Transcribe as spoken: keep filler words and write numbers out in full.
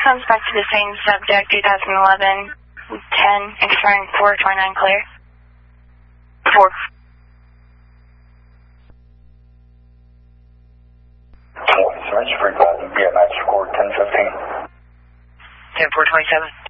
Comes back to the same subject, two thousand eleven, ten, expiring four twenty-nine clear. four. Search for uh, yeah, match score ten fifteen. ten four twenty-seven.